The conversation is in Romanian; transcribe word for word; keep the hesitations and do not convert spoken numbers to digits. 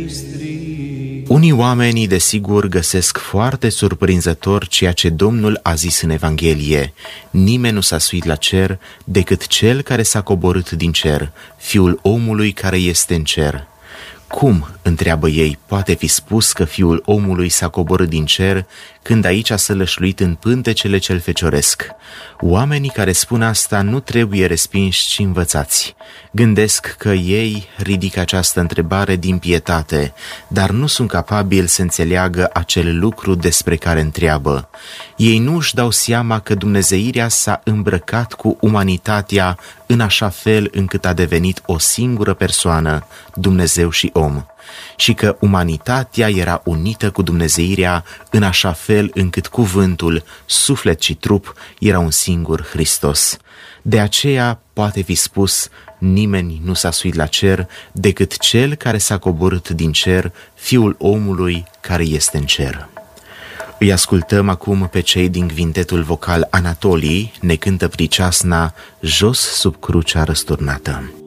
Unii oameni, desigur, găsesc foarte surprinzător ceea ce Domnul a zis în Evanghelie: nimeni nu s-a suit la cer decât cel care s-a coborât din cer, Fiul omului care este în cer. Cum, întreabă ei, poate fi spus că Fiul omului s-a coborât din cer când aici a sălășluit în pântecele cel fecioresc? Oamenii care spun asta nu trebuie respinși, ci învățați. Gândesc că ei ridică această întrebare din pietate, dar nu sunt capabili să înțeleagă acel lucru despre care întreabă. Ei nu își dau seama că dumnezeirea s-a îmbrăcat cu umanitatea în așa fel încât a devenit o singură persoană, Dumnezeu și om, și că umanitatea era unită cu dumnezeirea în așa fel încât cuvântul, suflet și trup era un singur Hristos. De aceea poate fi spus: nimeni nu s-a suit la cer decât cel care s-a coborât din cer, Fiul omului care este în cer. Îi ascultăm acum pe cei din Quintetul Vocal Anatolii, ne cântă priceasna Jos sub crucea răsturnată.